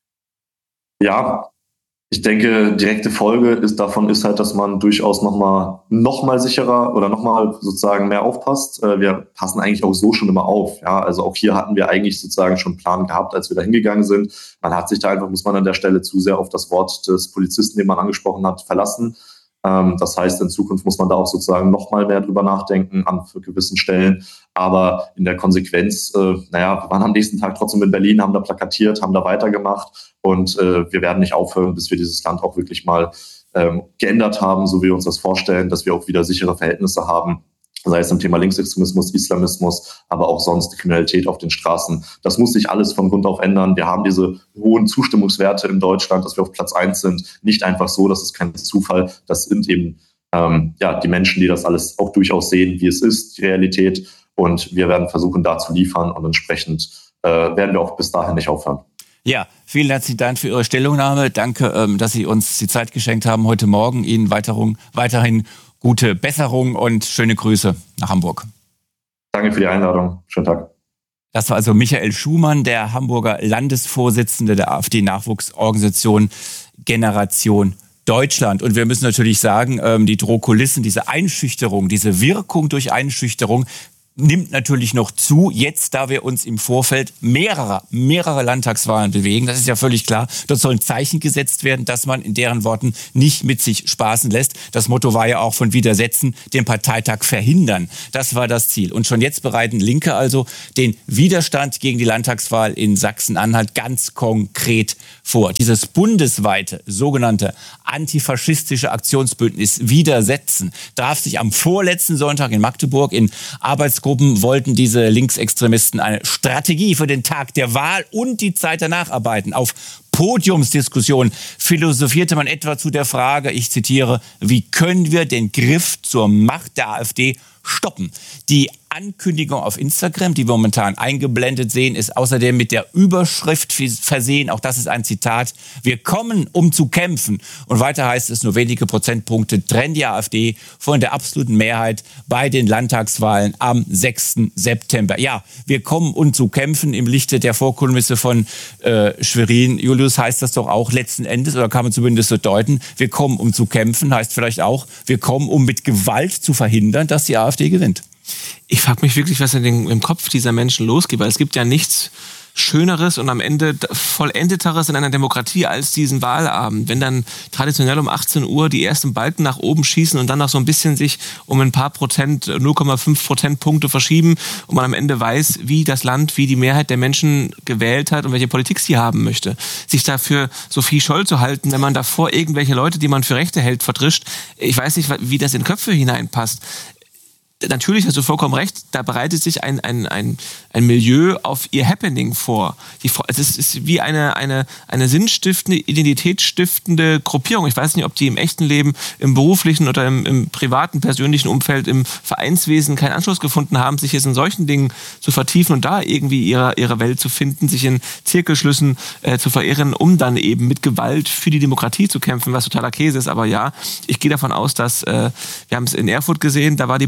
E: Ja, ich denke, direkte Folge ist davon ist halt, dass man durchaus nochmal noch mal sicherer oder nochmal sozusagen mehr aufpasst. Wir passen eigentlich auch so schon immer auf. Ja, also auch hier hatten wir eigentlich sozusagen schon einen Plan gehabt, als wir da hingegangen sind. Man hat sich da einfach, muss man an der Stelle zu sehr auf das Wort des Polizisten, den man angesprochen hat, verlassen. Das heißt, in Zukunft muss man da auch sozusagen noch mal mehr drüber nachdenken an für gewissen Stellen. Aber in der Konsequenz, äh, naja, wir waren am nächsten Tag trotzdem in Berlin, haben da plakatiert, haben da weitergemacht und äh, wir werden nicht aufhören, bis wir dieses Land auch wirklich mal ähm, geändert haben, so wie wir uns das vorstellen, dass wir auch wieder sichere Verhältnisse haben. Sei es im Thema Linksextremismus, Islamismus, aber auch sonst die Kriminalität auf den Straßen. Das muss sich alles von Grund auf ändern. Wir haben diese hohen Zustimmungswerte in Deutschland, dass wir auf Platz eins sind. Nicht einfach so, das ist kein Zufall. Das sind eben ähm, ja die Menschen, die das alles auch durchaus sehen, wie es ist, die Realität. Und wir werden versuchen, da zu liefern und entsprechend äh, werden wir auch bis dahin nicht aufhören.
A: Ja, vielen herzlichen Dank für Ihre Stellungnahme. Danke, ähm, dass Sie uns die Zeit geschenkt haben heute Morgen. Ihnen weiterhin, weiterhin gute Besserung und schöne Grüße nach Hamburg.
E: Danke für die Einladung. Schönen Tag.
A: Das war also Michael Schumann, der Hamburger Landesvorsitzende der AfD-Nachwuchsorganisation Generation Deutschland. Und wir müssen natürlich sagen, die Drohkulissen, diese Einschüchterung, diese Wirkung durch Einschüchterung nimmt natürlich noch zu, jetzt, da wir uns im Vorfeld mehrerer, mehrerer Landtagswahlen bewegen. Das ist ja völlig klar. Dort sollen Zeichen gesetzt werden, dass man in deren Worten nicht mit sich spaßen lässt. Das Motto war ja auch von Widersetzen, den Parteitag verhindern. Das war das Ziel. Und schon jetzt bereiten Linke also den Widerstand gegen die Landtagswahl in Sachsen-Anhalt ganz konkret vor. Dieses bundesweite sogenannte antifaschistische Aktionsbündnis Widersetzen traf sich am vorletzten Sonntag in Magdeburg. In Arbeitsgruppen wollten diese Linksextremisten eine Strategie für den Tag der Wahl und die Zeit danach arbeiten. Auf Podiumsdiskussion philosophierte man etwa zu der Frage, ich zitiere, wie können wir den Griff zur Macht der AfD stoppen? Die Ankündigung auf Instagram, die wir momentan eingeblendet sehen, ist außerdem mit der Überschrift versehen. Auch das ist ein Zitat. Wir kommen, um zu kämpfen. Und weiter heißt es, nur wenige Prozentpunkte trennen die AfD von der absoluten Mehrheit bei den Landtagswahlen am sechsten September. Ja, wir kommen, um zu kämpfen. Im Lichte der Vorkommnisse von äh, Schwerin, Julius, heißt das doch auch letzten Endes, oder kann man zumindest so deuten, wir kommen, um zu kämpfen, heißt vielleicht auch, wir kommen, um mit Gewalt zu verhindern, dass die AfD gewinnt.
I: Ich frage mich wirklich, was in den, im Kopf dieser Menschen losgeht, weil es gibt ja nichts Schöneres und am Ende vollendeteres in einer Demokratie als diesen Wahlabend. Wenn dann traditionell um achtzehn Uhr die ersten Balken nach oben schießen und dann noch so ein bisschen sich um ein paar Prozent, null Komma fünf Prozentpunkte verschieben und man am Ende weiß, wie das Land, wie die Mehrheit der Menschen gewählt hat und welche Politik sie haben möchte. Sich dafür Sophie Scholl zu halten, wenn man davor irgendwelche Leute, die man für Rechte hält, vertrischt, ich weiß nicht, wie das in Köpfe hineinpasst. Natürlich hast du vollkommen recht, da bereitet sich ein, ein, ein, ein Milieu auf ihr Happening vor. Die, es ist wie eine, eine, eine sinnstiftende, identitätsstiftende Gruppierung. Ich weiß nicht, ob die im echten Leben, im beruflichen oder im, im privaten, persönlichen Umfeld, im Vereinswesen keinen Anschluss gefunden haben, sich jetzt in solchen Dingen zu vertiefen und da irgendwie ihre, ihre Welt zu finden, sich in Zirkelschlüssen äh, zu verirren, um dann eben mit Gewalt für die Demokratie zu kämpfen, was totaler Käse ist. Aber ja, ich gehe davon aus, dass, äh, wir haben es in Erfurt gesehen, da war die Polizei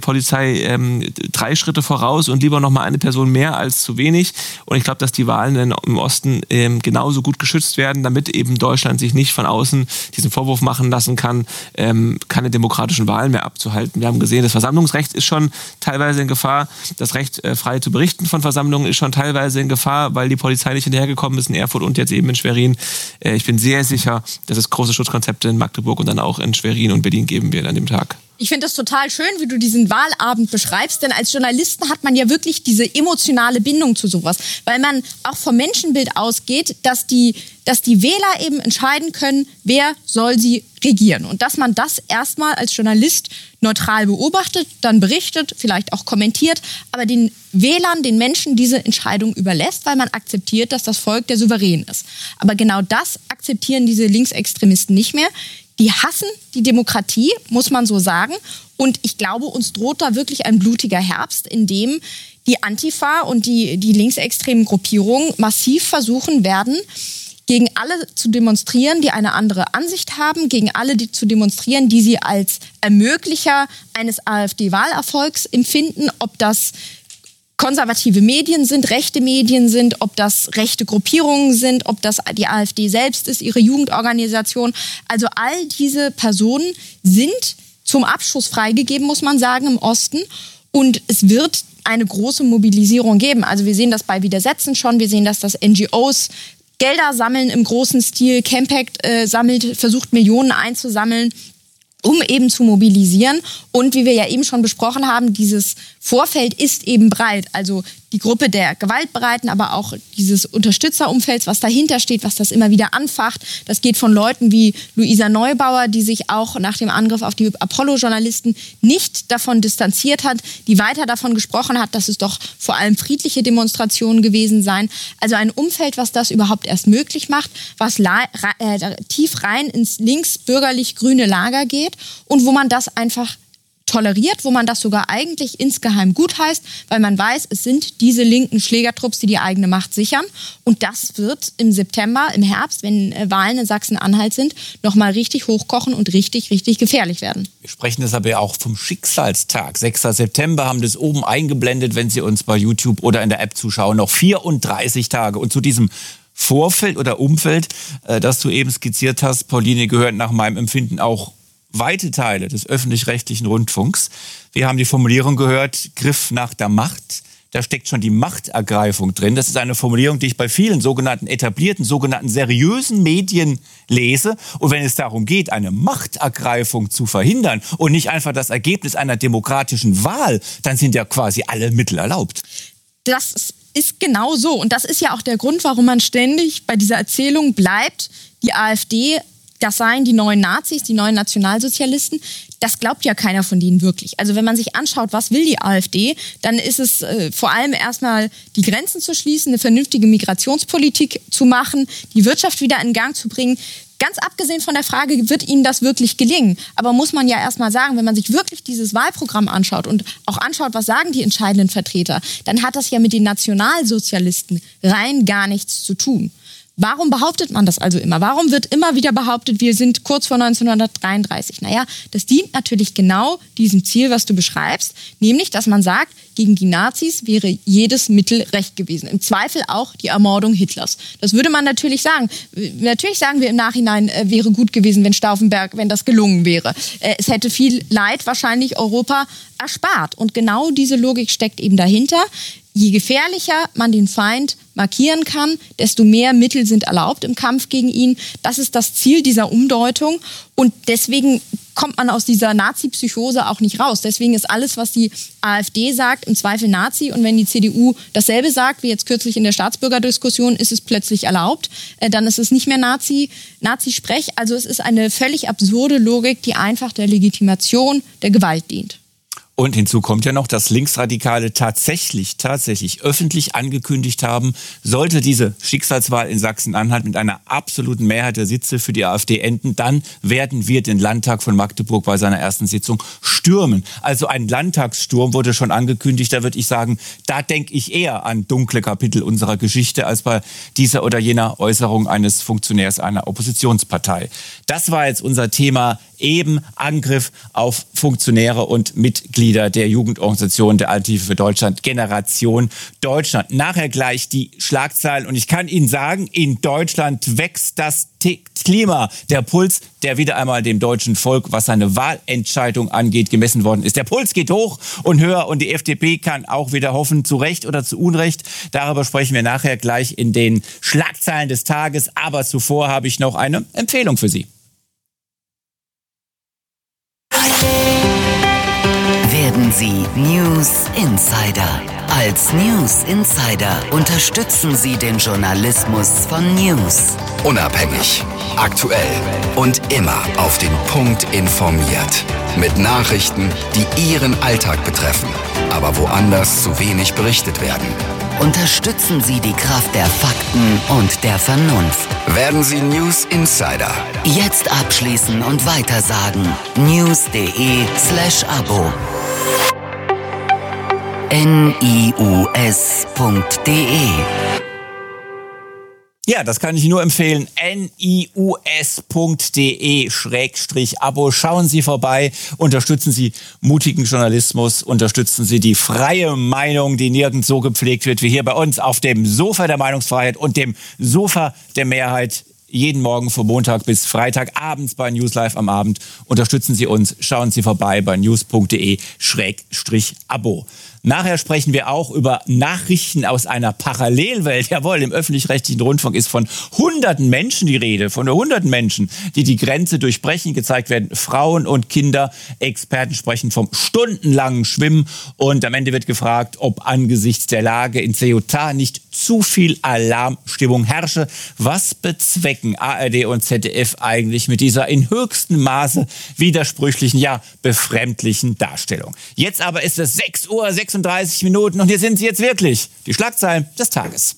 I: zwei, ähm, drei Schritte voraus und lieber noch mal eine Person mehr als zu wenig. Und ich glaube, dass die Wahlen im Osten ähm, genauso gut geschützt werden, damit eben Deutschland sich nicht von außen diesen Vorwurf machen lassen kann, ähm, keine demokratischen Wahlen mehr abzuhalten. Wir haben gesehen, das Versammlungsrecht ist schon teilweise in Gefahr. Das Recht, äh, frei zu berichten von Versammlungen, ist schon teilweise in Gefahr, weil die Polizei nicht hinterhergekommen ist in Erfurt und jetzt eben in Schwerin. Äh, ich bin sehr sicher, dass es große Schutzkonzepte in Magdeburg und dann auch in Schwerin und Berlin geben wird an dem Tag.
H: Ich finde das total schön, wie du diesen Wahlabend beschreibst, denn als Journalisten hat man ja wirklich diese emotionale Bindung zu sowas, weil man auch vom Menschenbild ausgeht, dass die, dass die Wähler eben entscheiden können, wer soll sie regieren und dass man das erstmal als Journalist neutral beobachtet, dann berichtet, vielleicht auch kommentiert, aber den Wählern, den Menschen diese Entscheidung überlässt, weil man akzeptiert, dass das Volk der Souverän ist. Aber genau das akzeptieren diese Linksextremisten nicht mehr. Die hassen die Demokratie, muss man so sagen. Und ich glaube, uns droht da wirklich ein blutiger Herbst, in dem die Antifa und die, die linksextremen Gruppierungen massiv versuchen werden, gegen alle zu demonstrieren, die eine andere Ansicht haben, gegen alle die zu demonstrieren, die sie als Ermöglicher eines AfD-Wahlerfolgs empfinden, ob das konservative Medien sind, rechte Medien sind, ob das rechte Gruppierungen sind, ob das die AfD selbst ist, ihre Jugendorganisation. Also all diese Personen sind zum Abschuss freigegeben, muss man sagen, im Osten. Und es wird eine große Mobilisierung geben. Also wir sehen das bei Widersetzen schon, wir sehen, dass das N G Os Gelder sammeln im großen Stil, Campact äh, sammelt, versucht Millionen einzusammeln, um eben zu mobilisieren. Und wie wir ja eben schon besprochen haben, dieses Vorfeld ist eben breit. Also die Gruppe der Gewaltbereiten, aber auch dieses Unterstützerumfelds, was dahinter steht, was das immer wieder anfacht. Das geht von Leuten wie Luisa Neubauer, die sich auch nach dem Angriff auf die Apollo-Journalisten nicht davon distanziert hat, die weiter davon gesprochen hat, dass es doch vor allem friedliche Demonstrationen gewesen seien. Also ein Umfeld, was das überhaupt erst möglich macht, was la- äh, tief rein ins links-bürgerlich-grüne Lager geht und wo man das einfach toleriert, wo man das sogar eigentlich insgeheim gut heißt, weil man weiß, es sind diese linken Schlägertrupps, die die eigene Macht sichern. Und das wird im September, im Herbst, wenn Wahlen in Sachsen-Anhalt sind, nochmal richtig hochkochen und richtig, richtig gefährlich werden.
A: Wir sprechen deshalb ja auch vom Schicksalstag. sechster September, haben das oben eingeblendet, wenn Sie uns bei YouTube oder in der App zuschauen. Noch vierunddreißig Tage. Und zu diesem Vorfeld oder Umfeld, das du eben skizziert hast, Pauline, gehört nach meinem Empfinden auch weite Teile des öffentlich-rechtlichen Rundfunks. Wir haben die Formulierung gehört, Griff nach der Macht. Da steckt schon die Machtergreifung drin. Das ist eine Formulierung, die ich bei vielen sogenannten etablierten, sogenannten seriösen Medien lese. Und wenn es darum geht, eine Machtergreifung zu verhindern und nicht einfach das Ergebnis einer demokratischen Wahl, dann sind ja quasi alle Mittel erlaubt.
H: Das ist genau so. Und das ist ja auch der Grund, warum man ständig bei dieser Erzählung bleibt, die AfD, das seien die neuen Nazis, die neuen Nationalsozialisten. Das glaubt ja keiner von denen wirklich. Also wenn man sich anschaut, was will die AfD, dann ist es äh, vor allem erstmal die Grenzen zu schließen, eine vernünftige Migrationspolitik zu machen, die Wirtschaft wieder in Gang zu bringen. Ganz abgesehen von der Frage, wird ihnen das wirklich gelingen? Aber muss man ja erstmal sagen, wenn man sich wirklich dieses Wahlprogramm anschaut und auch anschaut, was sagen die entscheidenden Vertreter, dann hat das ja mit den Nationalsozialisten rein gar nichts zu tun. Warum behauptet man das also immer? Warum wird immer wieder behauptet, wir sind kurz vor neunzehnhundertdreiunddreißig? Naja, das dient natürlich genau diesem Ziel, was du beschreibst, nämlich, dass man sagt, gegen die Nazis wäre jedes Mittel recht gewesen. Im Zweifel auch die Ermordung Hitlers. Das würde man natürlich sagen. Natürlich sagen wir im Nachhinein, äh, wäre gut gewesen, wenn Stauffenberg, wenn das gelungen wäre. Äh, es hätte viel Leid wahrscheinlich Europa erspart. Und genau diese Logik steckt eben dahinter. Je gefährlicher man den Feind markieren kann, desto mehr Mittel sind erlaubt im Kampf gegen ihn. Das ist das Ziel dieser Umdeutung. Und deswegen kommt man aus dieser Nazi-Psychose auch nicht raus. Deswegen ist alles, was die AfD sagt, im Zweifel Nazi. Und wenn die C D U dasselbe sagt, wie jetzt kürzlich in der Staatsbürgerdiskussion, ist es plötzlich erlaubt. Äh, dann ist es nicht mehr Nazi, Nazi-Sprech. Also es ist eine völlig absurde Logik, die einfach der Legitimation der Gewalt dient.
A: Und hinzu kommt ja noch, dass Linksradikale tatsächlich, tatsächlich öffentlich angekündigt haben, sollte diese Schicksalswahl in Sachsen-Anhalt mit einer absoluten Mehrheit der Sitze für die AfD enden, dann werden wir den Landtag von Magdeburg bei seiner ersten Sitzung stürmen. Also ein Landtagssturm wurde schon angekündigt. Da würde ich sagen, da denke ich eher an dunkle Kapitel unserer Geschichte als bei dieser oder jener Äußerung eines Funktionärs einer Oppositionspartei. Das war jetzt unser Thema eben Angriff auf Funktionäre und Mitglieder der Jugendorganisation der Alternative für Deutschland, Generation Deutschland. Nachher gleich die Schlagzeilen und ich kann Ihnen sagen, in Deutschland wächst das Klima, der Puls, der wieder einmal dem deutschen Volk, was seine Wahlentscheidung angeht, gemessen worden ist. Der Puls geht hoch und höher und die F D P kann auch wieder hoffen, zu Recht oder zu Unrecht. Darüber sprechen wir nachher gleich in den Schlagzeilen des Tages. Aber zuvor habe ich noch eine Empfehlung für Sie.
J: Werden Sie News Insider. Als News Insider unterstützen Sie den Journalismus von News.
K: Unabhängig, aktuell und immer auf den Punkt informiert. Mit Nachrichten, die Ihren Alltag betreffen, aber woanders zu wenig berichtet werden.
J: Unterstützen Sie die Kraft der Fakten und der Vernunft.
K: Werden Sie News Insider.
J: Jetzt abschließen und weitersagen. news.de slash Abo. nius punkt de.
A: Ja, das kann ich nur empfehlen. nius punkt de Schrägstrich Abo. Schauen Sie vorbei, unterstützen Sie mutigen Journalismus, unterstützen Sie die freie Meinung, die nirgends so gepflegt wird wie hier bei uns auf dem Sofa der Meinungsfreiheit und dem Sofa der Mehrheit. Jeden Morgen von Montag bis Freitag, abends bei News Live am Abend. Unterstützen Sie uns, schauen Sie vorbei bei nius punkt de Schrägstrich Abo. Nachher sprechen wir auch über Nachrichten aus einer Parallelwelt. Jawohl, im öffentlich-rechtlichen Rundfunk ist von hunderten Menschen die Rede, von nur hunderten Menschen, die die Grenze durchbrechen. Gezeigt werden Frauen und Kinder. Experten sprechen vom stundenlangen Schwimmen. Und am Ende wird gefragt, ob angesichts der Lage in Ceuta nicht zu viel Alarmstimmung herrsche. Was bezwecken A R D und Z D F eigentlich mit dieser in höchstem Maße widersprüchlichen, ja befremdlichen Darstellung? Jetzt aber ist es sechs Uhr sechsunddreißig Minuten und hier sind sie jetzt wirklich, die Schlagzeilen des Tages.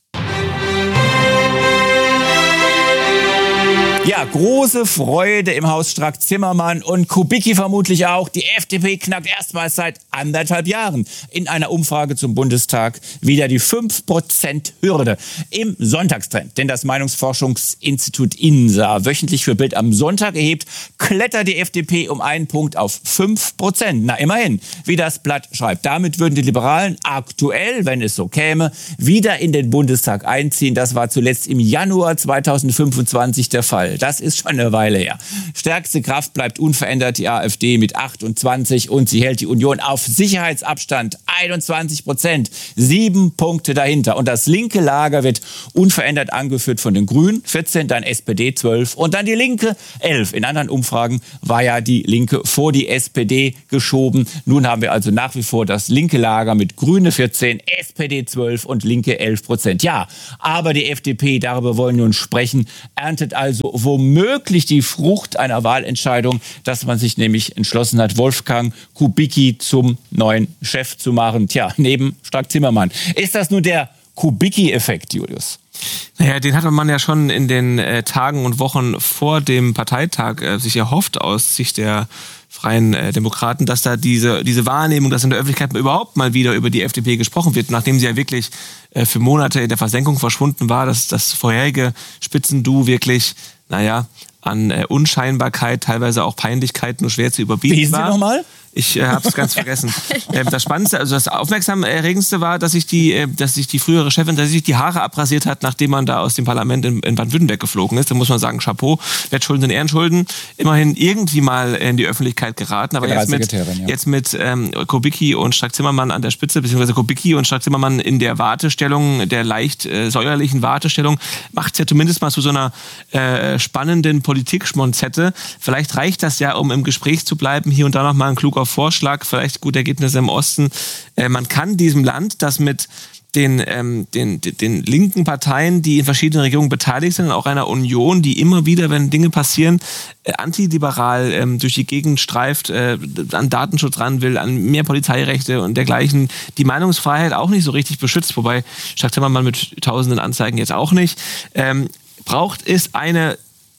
A: Ja, große Freude im Haus Strack-Zimmermann und Kubicki vermutlich auch. Die F D P knackt erstmals seit anderthalb Jahren in einer Umfrage zum Bundestag wieder die fünf Prozent Hürde im Sonntagstrend. Denn das Meinungsforschungsinstitut INSA wöchentlich für Bild am Sonntag erhebt, klettert die F D P um einen Punkt auf fünf Prozent. Na immerhin, wie das Blatt schreibt. Damit würden die Liberalen aktuell, wenn es so käme, wieder in den Bundestag einziehen. Das war zuletzt im Januar zweitausendfünfundzwanzig der Fall. Das ist schon eine Weile her. Stärkste Kraft bleibt unverändert die AfD mit achtundzwanzig und sie hält die Union auf Sicherheitsabstand einundzwanzig Prozent. Sieben Punkte dahinter. Und das linke Lager wird unverändert angeführt von den Grünen, vierzehn, dann S P D zwölf und dann die Linke elf. In anderen Umfragen war ja die Linke vor die S P D geschoben. Nun haben wir also nach wie vor das linke Lager mit Grüne vierzehn, S P D zwölf und Linke elf Prozent. Ja, aber die F D P, darüber wollen wir nun sprechen, erntet also womöglich die Frucht einer Wahlentscheidung, dass man sich nämlich entschlossen hat, Wolfgang Kubicki zum neuen Chef zu machen. Tja, neben Strack-Zimmermann. Ist das nun der Kubicki-Effekt, Julius?
I: Naja, den hatte man ja schon in den äh, Tagen und Wochen vor dem Parteitag äh, sich erhofft aus Sicht der Freien äh, Demokraten, dass da diese diese Wahrnehmung, dass in der Öffentlichkeit überhaupt mal wieder über die F D P gesprochen wird, nachdem sie ja wirklich äh, für Monate in der Versenkung verschwunden war, dass das vorherige Spitzenduo wirklich, naja, an äh, Unscheinbarkeit, teilweise auch Peinlichkeit nur schwer zu überbieten
A: Wie hieß
I: war.
A: Sie nochmal?
I: Ich äh, habe es ganz vergessen. äh, das Spannendste, also das Aufmerksamerregendste war, dass sich die, äh, dass sich die frühere Chefin, dass sie sich die Haare abrasiert hat, nachdem man da aus dem Parlament in, in Baden-Württemberg geflogen ist. Da muss man sagen, Chapeau, Wettschulden sind Ehrenschulden. Immerhin irgendwie mal in die Öffentlichkeit geraten. Aber jetzt mit, ja. jetzt mit ähm, Kubicki und Strack-Zimmermann an der Spitze, beziehungsweise Kubicki und Strack-Zimmermann in der Wartestellung, der leicht äh, säuerlichen Wartestellung, macht es ja zumindest mal zu so einer äh, spannenden Politik-Schmonzette. Vielleicht reicht das ja, um im Gespräch zu bleiben, hier und da noch mal ein kluger Vorschlag, vielleicht gute Ergebnisse im Osten. Äh, man kann diesem Land, das mit den, ähm, den, den, den linken Parteien, die in verschiedenen Regierungen beteiligt sind, und auch einer Union, die immer wieder, wenn Dinge passieren, äh, antiliberal ähm, durch die Gegend streift, äh, an Datenschutz ran will, an mehr Polizeirechte und dergleichen, die Meinungsfreiheit auch nicht so richtig beschützt, wobei Strack-Zimmermann mit tausenden Anzeigen jetzt auch nicht, ähm, braucht es eine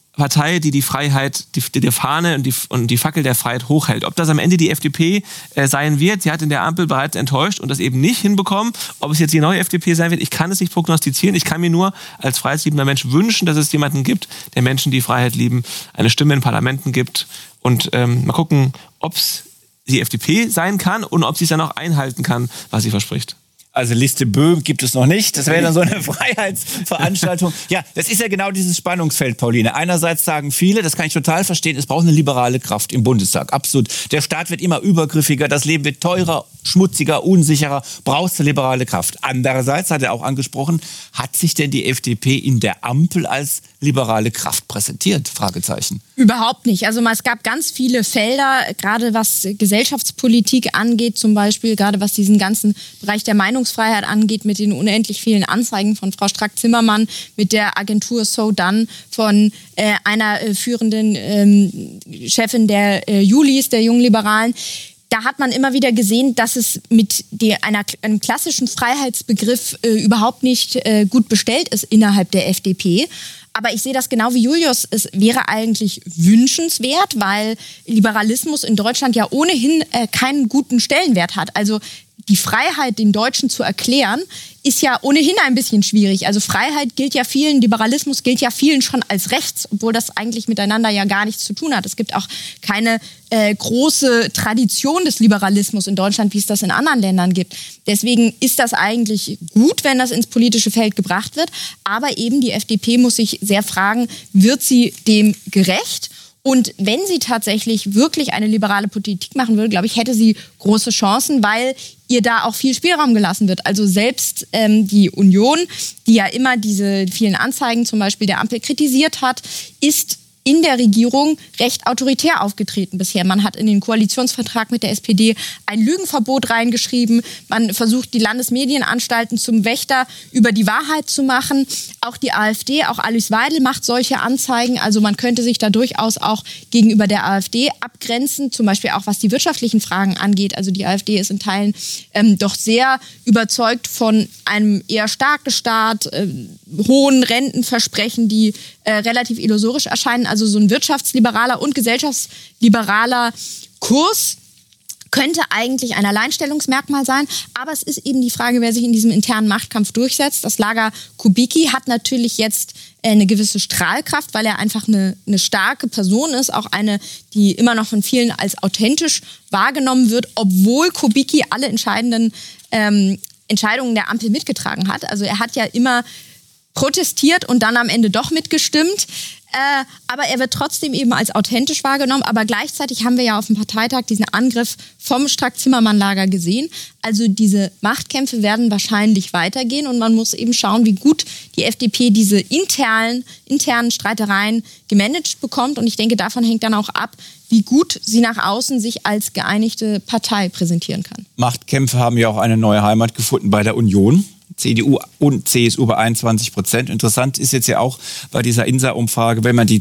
I: Partei, die die Freiheit, die, die Fahne und die, und die Fackel der Freiheit hochhält. Ob das am Ende die F D P äh, sein wird, sie hat in der Ampel bereits enttäuscht und das eben nicht hinbekommen. Ob es jetzt die neue F D P sein wird, ich kann es nicht prognostizieren. Ich kann mir nur als freiheitsliebender Mensch wünschen, dass es jemanden gibt, der Menschen, die Freiheit lieben, eine Stimme in Parlamenten gibt. Und ähm, mal gucken, ob es die F D P sein kann und ob sie es dann auch einhalten kann, was sie verspricht.
A: Also Liste Böhm gibt es noch nicht. Das wäre dann so eine Freiheitsveranstaltung. Ja, das ist ja genau dieses Spannungsfeld, Pauline. Einerseits sagen viele, das kann ich total verstehen, es braucht eine liberale Kraft im Bundestag. Absolut. Der Staat wird immer übergriffiger, das Leben wird teurer, schmutziger, unsicherer. Brauchst du liberale Kraft. Andererseits, hat er auch angesprochen, hat sich denn die F D P in der Ampel als liberale Kraft präsentiert? Fragezeichen.
H: Überhaupt nicht. Also es gab ganz viele Felder, gerade was Gesellschaftspolitik angeht, zum Beispiel, gerade was diesen ganzen Bereich der Meinungsfreiheit angeht, mit den unendlich vielen Anzeigen von Frau Strack-Zimmermann, mit der Agentur So Done von äh, einer äh, führenden ähm, Chefin der äh, Julis, der Jungen Liberalen. Da hat man immer wieder gesehen, dass es mit der, einer, einem klassischen Freiheitsbegriff äh, überhaupt nicht äh, gut bestellt ist innerhalb der F D P. Aber ich sehe das genau wie Julius. Es wäre eigentlich wünschenswert, weil Liberalismus in Deutschland ja ohnehin äh, keinen guten Stellenwert hat. Also die Freiheit den Deutschen zu erklären, ist ja ohnehin ein bisschen schwierig. Also Freiheit gilt ja vielen, Liberalismus gilt ja vielen schon als rechts, obwohl das eigentlich miteinander ja gar nichts zu tun hat. Es gibt auch keine äh, große Tradition des Liberalismus in Deutschland, wie es das in anderen Ländern gibt. Deswegen ist das eigentlich gut, wenn das ins politische Feld gebracht wird. Aber eben die F D P muss sich sehr fragen, wird sie dem gerecht? Und wenn sie tatsächlich wirklich eine liberale Politik machen würde, glaube ich, hätte sie große Chancen, weil ihr da auch viel Spielraum gelassen wird. Also selbst ähm, die Union, die ja immer diese vielen Anzeigen zum Beispiel der Ampel kritisiert hat, ist in der Regierung recht autoritär aufgetreten bisher. Man hat in den Koalitionsvertrag mit der S P D ein Lügenverbot reingeschrieben. Man versucht, die Landesmedienanstalten zum Wächter über die Wahrheit zu machen. Auch die AfD, auch Alice Weidel macht solche Anzeigen. Also man könnte sich da durchaus auch gegenüber der AfD abgrenzen, zum Beispiel auch was die wirtschaftlichen Fragen angeht. Also die AfD ist in Teilen ähm, doch sehr überzeugt von einem eher starken Staat, äh, hohen Rentenversprechen, die äh, relativ illusorisch erscheinen. Also so ein wirtschaftsliberaler und gesellschaftsliberaler Kurs könnte eigentlich ein Alleinstellungsmerkmal sein. Aber es ist eben die Frage, wer sich in diesem internen Machtkampf durchsetzt. Das Lager Kubicki hat natürlich jetzt eine gewisse Strahlkraft, weil er einfach eine, eine starke Person ist. Auch eine, die immer noch von vielen als authentisch wahrgenommen wird, obwohl Kubicki alle entscheidenden ähm, Entscheidungen der Ampel mitgetragen hat. Also er hat ja immer protestiert und dann am Ende doch mitgestimmt. Äh, aber er wird trotzdem eben als authentisch wahrgenommen. Aber gleichzeitig haben wir ja auf dem Parteitag diesen Angriff vom Strack-Zimmermann-Lager gesehen. Also diese Machtkämpfe werden wahrscheinlich weitergehen und man muss eben schauen, wie gut die F D P diese internen, internen Streitereien gemanagt bekommt. Und ich denke, davon hängt dann auch ab, wie gut sie nach außen sich als geeinigte Partei präsentieren kann.
A: Machtkämpfe haben ja auch eine neue Heimat gefunden bei der Union. C D U und C S U bei einundzwanzig Prozent. Interessant ist jetzt ja auch bei dieser I N S A-Umfrage, wenn man die